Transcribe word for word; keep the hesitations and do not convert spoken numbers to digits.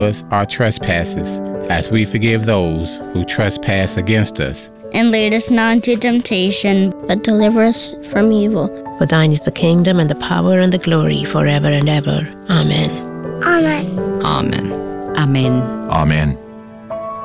us our trespasses, as we forgive those who trespass against us. And lead us not into temptation, but deliver us from evil. For thine is the kingdom, and the power, and the glory, forever and ever. Amen. Amen. Amen. Amen. Amen.